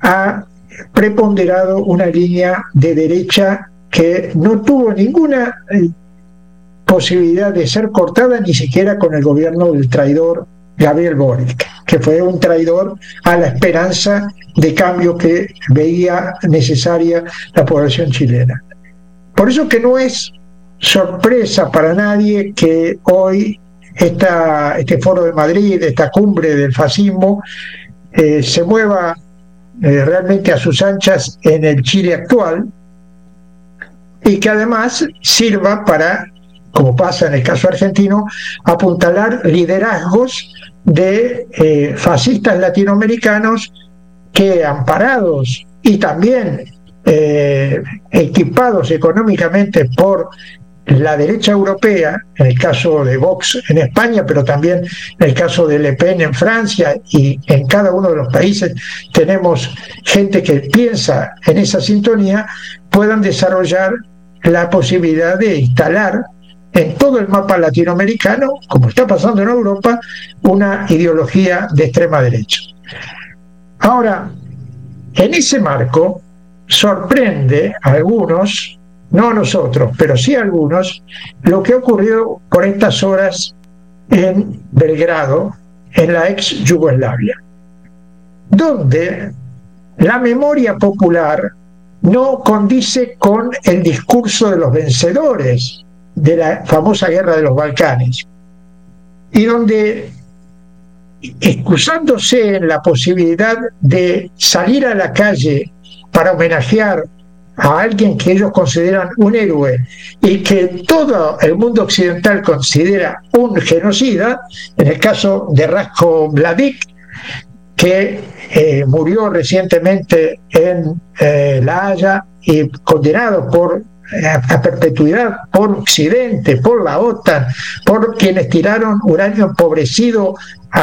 ha preponderado una línea de derecha que no tuvo ninguna posibilidad de ser cortada, ni siquiera con el gobierno del traidor Gabriel Boric, que fue un traidor a la esperanza de cambio que veía necesaria la población chilena. Por eso que no es sorpresa para nadie que hoy este foro de Madrid, esta cumbre del fascismo, se mueva realmente a sus anchas en el Chile actual, y que además sirva para, como pasa en el caso argentino, apuntalar liderazgos de fascistas latinoamericanos que, amparados y también equipados económicamente por la derecha europea, en el caso de Vox en España, pero también en el caso de Le Pen en Francia, y en cada uno de los países tenemos gente que piensa en esa sintonía, puedan desarrollar la posibilidad de instalar en todo el mapa latinoamericano, como está pasando en Europa, una ideología de extrema derecha. Ahora, en ese marco, sorprende a algunos, no a nosotros, pero sí a algunos, lo que ocurrió por estas horas en Belgrado, en la ex Yugoslavia, donde la memoria popular no condice con el discurso de los vencedores de la famosa guerra de los Balcanes, y donde, excusándose en la posibilidad de salir a la calle para homenajear a alguien que ellos consideran un héroe y que todo el mundo occidental considera un genocida, en el caso de Ratko Mladic, que murió recientemente en La Haya y condenado a perpetuidad por Occidente, por la OTAN, por quienes tiraron uranio empobrecido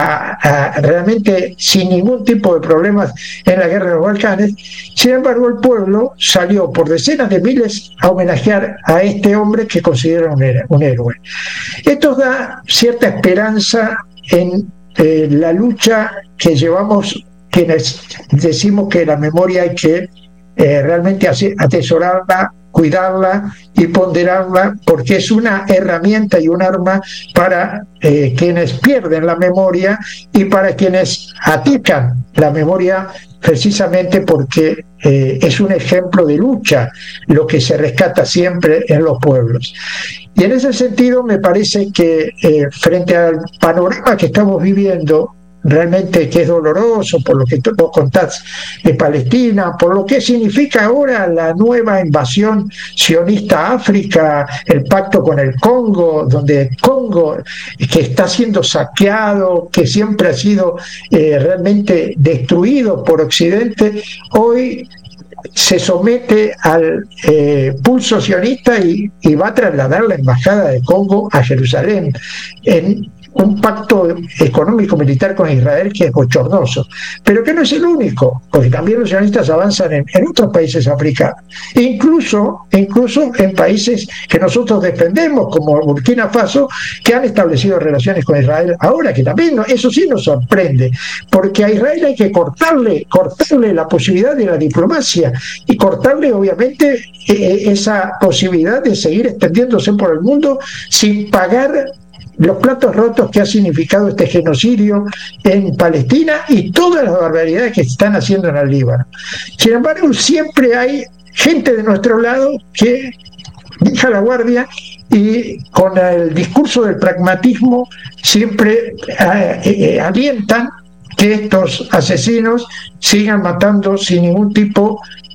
realmente sin ningún tipo de problemas en la guerra de los Balcanes. Sin embargo, el pueblo salió por decenas de miles a homenajear a este hombre que consideran un héroe. Esto da cierta esperanza en la lucha que llevamos quienes decimos que la memoria hay que realmente atesorarla, cuidarla y ponderarla, porque es una herramienta y un arma para quienes pierden la memoria y para quienes atacan la memoria, precisamente porque es un ejemplo de lucha lo que se rescata siempre en los pueblos. Y en ese sentido me parece que frente al panorama que estamos viviendo, realmente que es doloroso, por lo que vos contás de Palestina, por lo que significa ahora la nueva invasión sionista a África, el pacto con el Congo, donde el Congo, que está siendo saqueado, que siempre ha sido realmente destruido por Occidente, hoy se somete al pulso sionista y va a trasladar la embajada de Congo a Jerusalén, en un pacto económico-militar con Israel que es bochornoso, pero que no es el único, porque también los sionistas avanzan en otros países africanos, incluso en países que nosotros defendemos, como Burkina Faso, que han establecido relaciones con Israel ahora, que también eso sí nos sorprende, porque a Israel hay que cortarle la posibilidad de la diplomacia y cortarle obviamente esa posibilidad de seguir extendiéndose por el mundo sin pagar los platos rotos que ha significado este genocidio en Palestina y todas las barbaridades que se están haciendo en el Líbano. Sin embargo, siempre hay gente de nuestro lado que deja la guardia y con el discurso del pragmatismo siempre alientan que estos asesinos sigan matando sin ningún tipo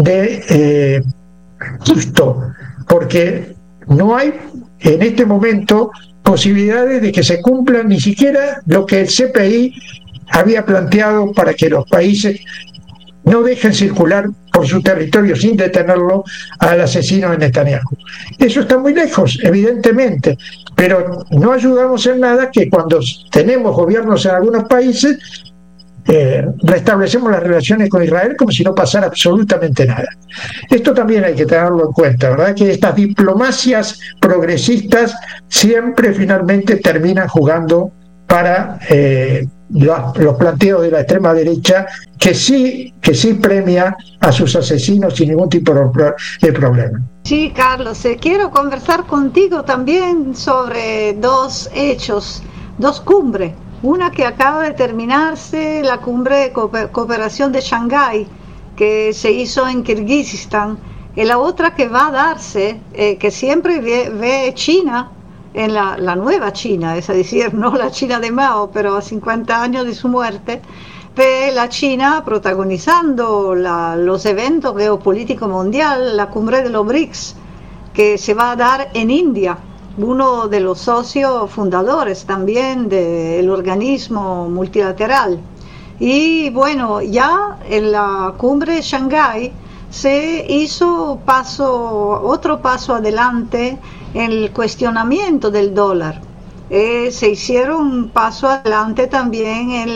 de susto, porque no hay en este momento posibilidades de que se cumplan ni siquiera lo que el CPI había planteado para que los países no dejen circular por su territorio sin detenerlo al asesino de Netanyahu. Eso está muy lejos, evidentemente, pero no ayudamos en nada que cuando tenemos gobiernos en algunos países restablecemos las relaciones con Israel como si no pasara absolutamente nada. Esto también hay que tenerlo en cuenta, ¿verdad? Que estas diplomacias progresistas siempre finalmente terminan jugando para los planteos de la extrema derecha, que sí premia a sus asesinos sin ningún tipo de problema. Sí, Carlos, quiero conversar contigo también sobre dos hechos, dos cumbres. Una que acaba de terminarse, la cumbre de cooperación de Shanghái, que se hizo en Kirguistán, y la otra que va a darse, que siempre ve China, en la nueva China, es decir, no la China de Mao, pero a 50 años de su muerte, ve la China protagonizando los eventos geopolíticos mundiales, la cumbre de los BRICS, que se va a dar en India, uno de los socios fundadores también del organismo multilateral. Y bueno, ya en la cumbre de Shanghái se hizo otro paso adelante en el cuestionamiento del dólar. Se hicieron un paso adelante también en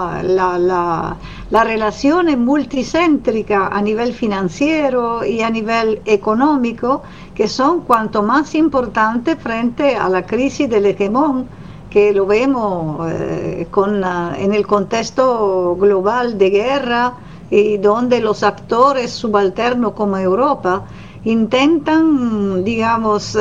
la relaciones multicéntricas a nivel financiero y a nivel económico, que son cuanto más importantes frente a la crisis del hegemón, que lo vemos en el contexto global de guerra, y donde los actores subalternos como Europa intentan, digamos,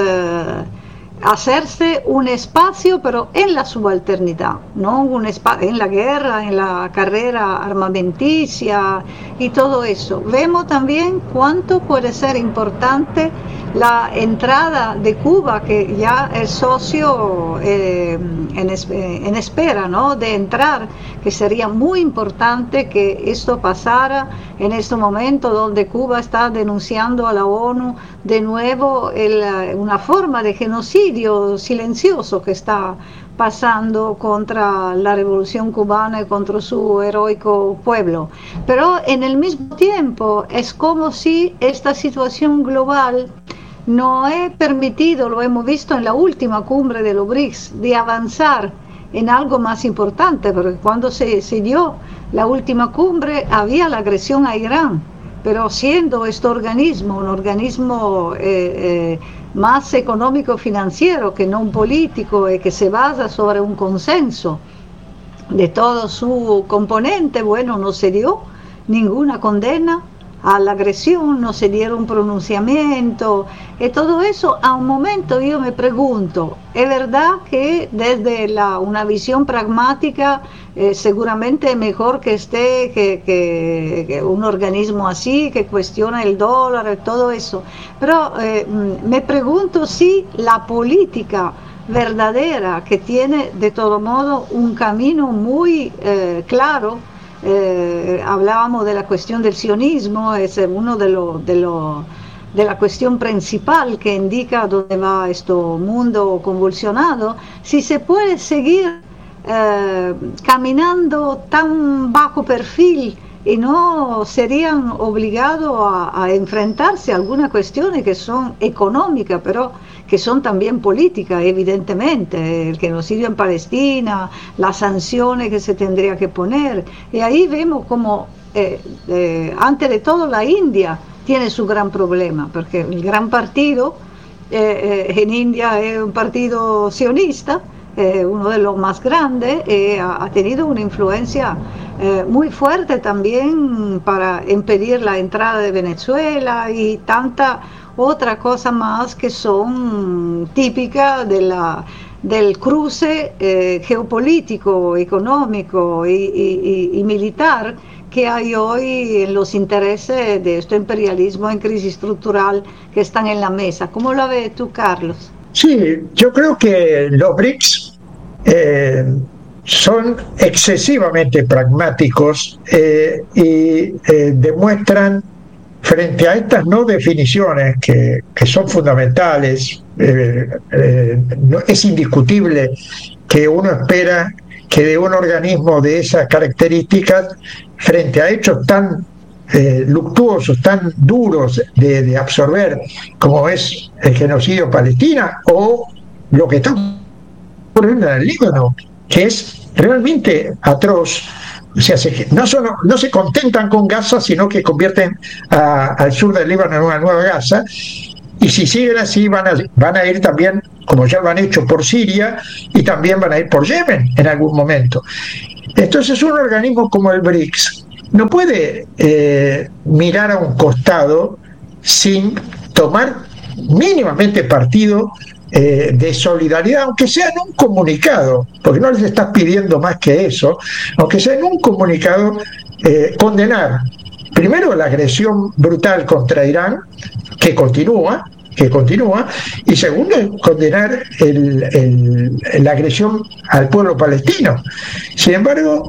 hacerse un espacio, pero en la subalternidad, no un espacio en la guerra, en la carrera armamenticia y todo eso. Vemos también cuánto puede ser importante la entrada de Cuba, que ya es socio en espera, ¿no?, de entrar, que sería muy importante que esto pasara en este momento donde Cuba está denunciando a la ONU de nuevo una forma de genocidio silencioso que está pasando contra la revolución cubana y contra su heroico pueblo. Pero en el mismo tiempo es como si esta situación global no he permitido, lo hemos visto en la última cumbre de los BRICS, de avanzar en algo más importante, porque cuando se dio la última cumbre había la agresión a Irán, pero siendo este organismo un organismo más económico financiero que no un político, que se basa sobre un consenso de todo su componente, bueno, no se dio ninguna condena a la agresión, no se dieron pronunciamiento, y todo eso. A un momento yo me pregunto, ¿es verdad que desde una visión pragmática seguramente es mejor que esté que un organismo así, que cuestiona el dólar y todo eso? Pero me pregunto si la política verdadera, que tiene de todo modo un camino muy claro, hablábamos de la cuestión del sionismo, es uno de la cuestión principal que indica dónde va este mundo convulsionado, si se puede seguir caminando tan bajo perfil y no serían obligados a enfrentarse a algunas cuestiones que son económicas, pero que son también políticas, evidentemente, el genocidio en Palestina, las sanciones que se tendría que poner. Y ahí vemos como, antes de todo, la India tiene su gran problema, porque el gran partido en India es un partido sionista, uno de los más grandes, ha tenido una influencia muy fuerte también para impedir la entrada de Venezuela y tanta otra cosa más que son típicas del cruce geopolítico, económico y militar que hay hoy en los intereses de este imperialismo en crisis estructural que están en la mesa. ¿Cómo lo ves tú, Carlos? Sí, yo creo que los BRICS son excesivamente pragmáticos y demuestran, frente a estas no definiciones que son fundamentales, es indiscutible que uno espera que de un organismo de esas características, frente a hechos tan luctuosos, tan duros de absorber como es el genocidio en Palestina o lo que está ocurriendo en el Líbano, que es realmente atroz. O sea, no se contentan con Gaza, sino que convierten al sur del Líbano en una nueva Gaza, y si siguen así van a ir también, como ya lo han hecho, por Siria, y también van a ir por Yemen en algún momento. Entonces un organismo como el BRICS no puede mirar a un costado sin tomar mínimamente partido de solidaridad, aunque sea en un comunicado, porque no les estás pidiendo más que eso, aunque sea en un comunicado, condenar primero la agresión brutal contra Irán, que continúa, y segundo, condenar la agresión al pueblo palestino. Sin embargo,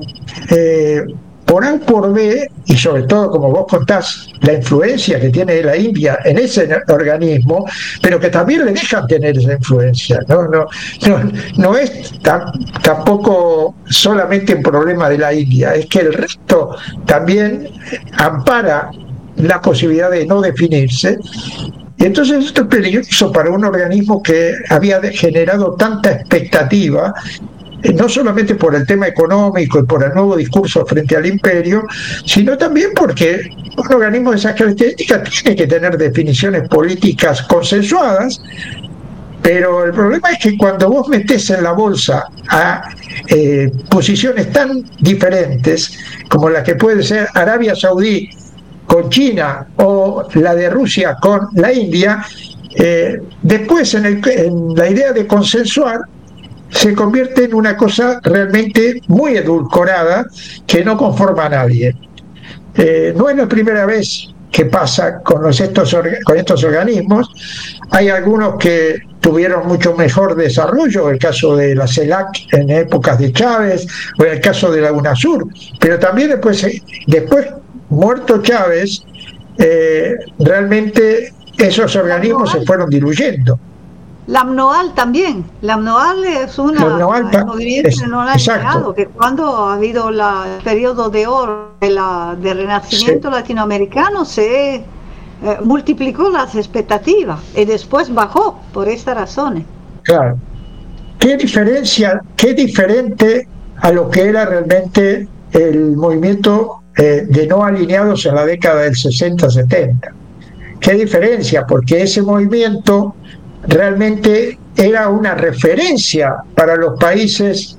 por A o por B, y sobre todo, como vos contás, la influencia que tiene la India en ese organismo, pero que también le dejan tener esa influencia. No es tampoco solamente un problema de la India, es que el resto también ampara la posibilidad de no definirse. Y entonces esto es peligroso para un organismo que había generado tanta expectativa, no solamente por el tema económico y por el nuevo discurso frente al imperio, sino también porque un organismo de esas características tiene que tener definiciones políticas consensuadas, pero el problema es que cuando vos metés en la bolsa a posiciones tan diferentes como la que puede ser Arabia Saudí con China o la de Rusia con la India, después en la idea de consensuar se convierte en una cosa realmente muy edulcorada que no conforma a nadie. No es la primera vez que pasa con estos organismos. Hay algunos que tuvieron mucho mejor desarrollo, el caso de la CELAC en épocas de Chávez, o el caso de la UNASUR, pero también después muerto Chávez, realmente esos organismos se fueron diluyendo. La AMNOAL también. La AMNOAL es un movimiento que no ha llegado, que cuando ha habido el periodo de oro de renacimiento latinoamericano se multiplicó las expectativas y después bajó por estas razones. Claro. Qué diferente a lo que era realmente el movimiento de no alineados en la década del 60-70. Qué diferencia, porque ese movimiento realmente era una referencia para los países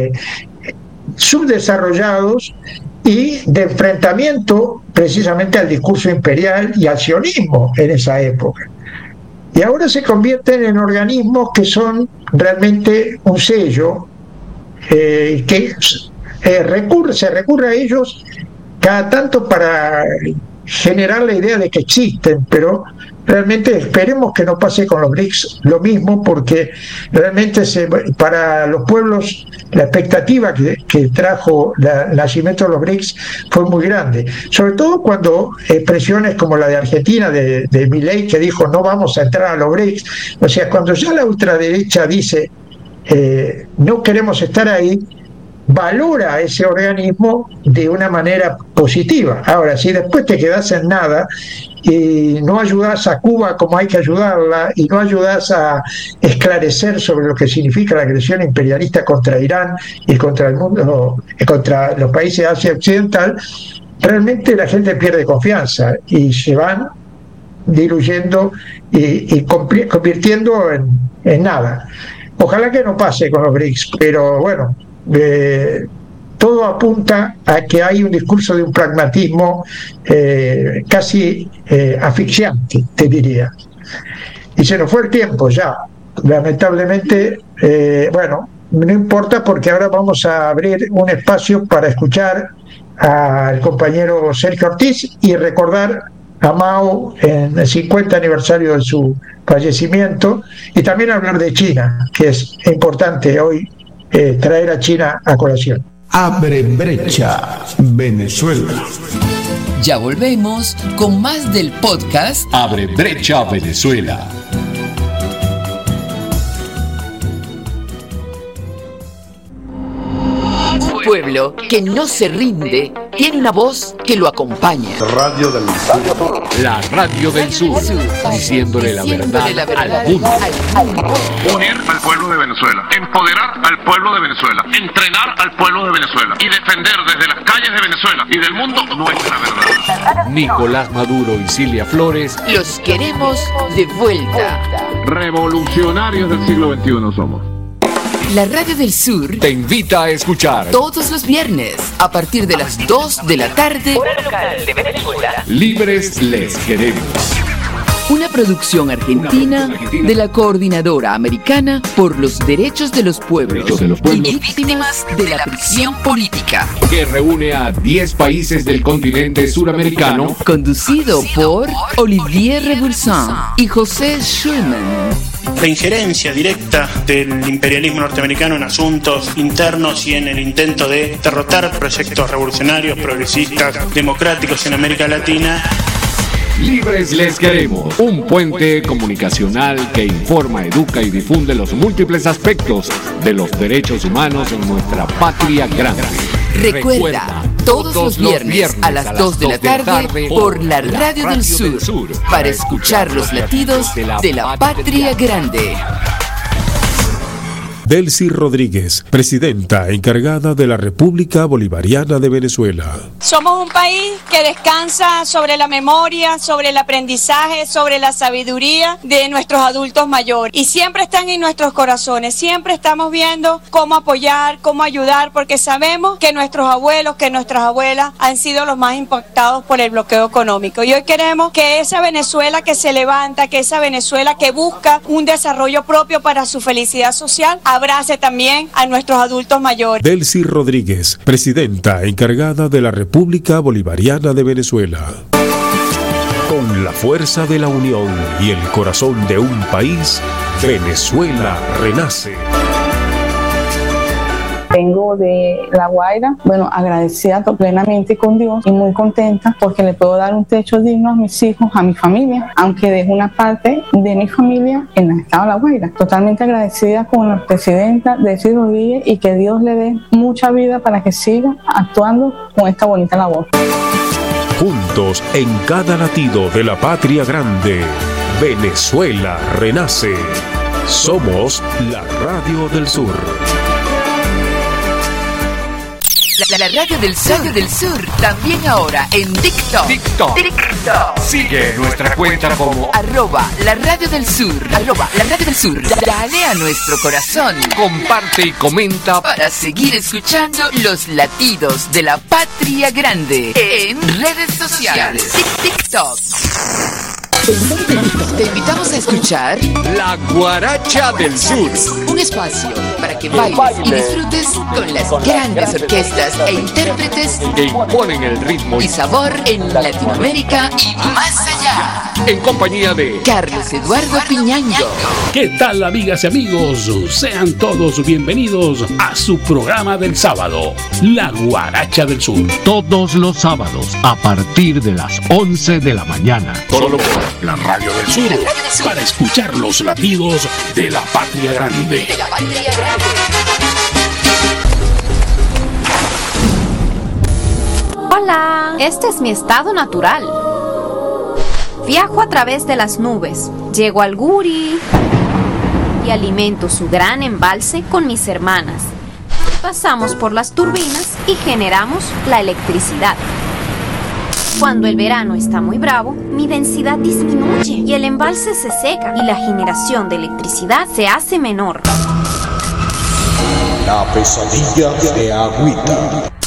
subdesarrollados y de enfrentamiento precisamente al discurso imperial y al sionismo en esa época. Y ahora se convierten en organismos que son realmente un sello, que se recurre a ellos cada tanto para generar la idea de que existen, pero realmente esperemos que no pase con los BRICS lo mismo, porque realmente para los pueblos la expectativa que trajo el nacimiento de los BRICS fue muy grande, sobre todo cuando expresiones como la de Argentina, de Milei, que dijo no vamos a entrar a los BRICS, o sea, cuando ya la ultraderecha dice no queremos estar ahí, valora a ese organismo de una manera positiva. Ahora, si después te quedás en nada y no ayudás a Cuba como hay que ayudarla y no ayudás a esclarecer sobre lo que significa la agresión imperialista contra Irán y contra el mundo, contra los países de Asia Occidental, realmente la gente pierde confianza y se van diluyendo y convirtiendo en nada. Ojalá que no pase con los BRICS, pero bueno, todo apunta a que hay un discurso de un pragmatismo casi asfixiante, te diría. Y se nos fue el tiempo ya, lamentablemente. Bueno, no importa, porque ahora vamos a abrir un espacio para escuchar al compañero Sergio Ortiz y recordar a Mao en el 50 aniversario de su fallecimiento, y también hablar de China, que es importante hoy traer a China a colación. Abre brecha Venezuela. Ya volvemos con más del podcast Abre brecha Venezuela. Pueblo que no se rinde tiene una voz que lo acompaña. Radio del Sur. La Radio del Sur, diciéndole la verdad al mundo. Unir al pueblo de Venezuela, empoderar al pueblo de Venezuela, entrenar al pueblo de Venezuela y defender desde las calles de Venezuela y del mundo nuestra verdad. Nicolás Maduro y Cilia Flores. Los queremos de vuelta. Revolucionarios del siglo XXI somos. La Radio del Sur te invita a escuchar todos los viernes a partir de las 2 de la tarde, hora local de Venezuela. Libres les queremos. Una producción argentina de la Coordinadora Americana por los Derechos de los Pueblos y Víctimas de la Prisión Política, Que reúne a 10 países del continente suramericano. conducido por Olivier Rebulsan y José Schulman. La injerencia directa del imperialismo norteamericano en asuntos internos y en el intento de derrotar proyectos revolucionarios, progresistas, democráticos en América Latina. Libres les queremos. Un puente comunicacional que informa, educa y difunde los múltiples aspectos de los derechos humanos en nuestra patria grande. Recuerda, todos los viernes a las 2 de la tarde por la Radio del Sur para escuchar los latidos de la patria grande. Delcy Rodríguez, presidenta encargada de la República Bolivariana de Venezuela. Somos un país que descansa sobre la memoria, sobre el aprendizaje, sobre la sabiduría de nuestros adultos mayores. Y siempre están en nuestros corazones, siempre estamos viendo cómo apoyar, cómo ayudar, porque sabemos que nuestros abuelos, que nuestras abuelas han sido los más impactados por el bloqueo económico. Y hoy queremos que esa Venezuela que se levanta, que esa Venezuela que busca un desarrollo propio para su felicidad social, abrace también a nuestros adultos mayores. Delcy Rodríguez, presidenta encargada de la República Bolivariana de Venezuela. Con la fuerza de la unión y el corazón de un país, Venezuela renace. Vengo de La Guaira, agradecida plenamente con Dios y muy contenta porque le puedo dar un techo digno a mis hijos, a mi familia, aunque dejo una parte de mi familia en el estado de La Guaira. Totalmente agradecida con la presidenta Delcy Rodríguez y que Dios le dé mucha vida para que siga actuando con esta bonita labor. Juntos en cada latido de la patria grande, Venezuela renace. Somos la Radio del Sur. La Radio del Sur, también ahora en TikTok. Sigue nuestra cuenta como @la Radio del Sur. Dale a nuestro corazón. comparte y comenta Para seguir escuchando los latidos de la patria grande en redes sociales. TikTok. Te invitamos a escuchar La Guaracha del Sur. un espacio para que bailes y disfrutes con las grandes orquestas e intérpretes Que imponen el ritmo y sabor en Latinoamérica y más allá. en compañía de Carlos Eduardo Piñango. ¿Qué tal, amigas y amigos? Sean todos bienvenidos a su programa del sábado, La Guaracha del Sur. Todos los sábados a partir de las 11 de la mañana. Solo por la Radio del Sur, para escuchar los latidos de la patria grande. Hola, este es mi estado natural. Viajo a través de las nubes, llego al Guri y alimento su gran embalse con mis hermanas. Pasamos por las turbinas y generamos la electricidad. Cuando el verano está muy bravo, mi densidad disminuye y el embalse se seca y la generación de electricidad se hace menor. La pesadilla de Agüita.